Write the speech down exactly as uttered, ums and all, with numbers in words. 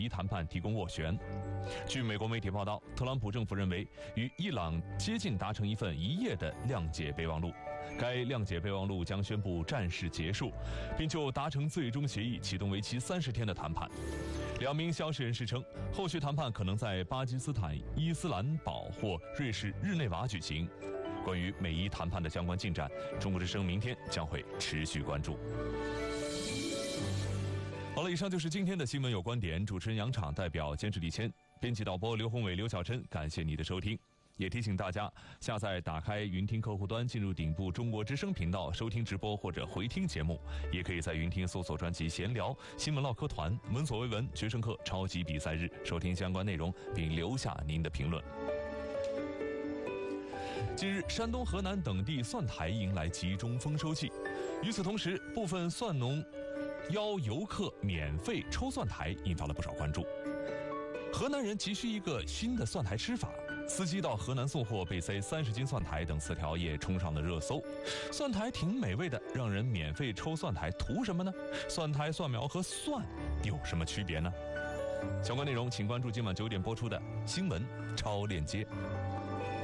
谈判提供斡旋。据美国媒体报道，特朗普政府认为与伊朗接近达成一份一页的谅解备忘录，该谅解备忘录将宣布战事结束，并就达成最终协议启动为期三十天的谈判。两名消息人士称，后续谈判可能在巴基斯坦伊斯兰堡或瑞士日内瓦举行。关于美伊谈判的相关进展，中国之声明天将会持续关注。好了，以上就是今天的新闻有观点，主持人杨昶，代表监制李谦，编辑导播刘宏伟、刘小琛，感谢你的收听。也提醒大家，下载打开云听客户端，进入顶部中国之声频道收听直播或者回听节目，也可以在云听搜索专辑闲聊、新闻唠嗑团、闻所未闻、决胜课、超级比赛日，收听相关内容并留下您的评论。近日，山东、河南等地蒜台迎来集中丰收季，与此同时，部分蒜农邀游客免费抽蒜台，引发了不少关注。河南人急需一个新的蒜台吃法，司机到河南送货被塞三十斤蒜台等词条也冲上了热搜。蒜台挺美味的，让人免费抽蒜台图什么呢？蒜台、蒜苗和蒜有什么区别呢？相关内容请关注今晚九点播出的新闻超链接。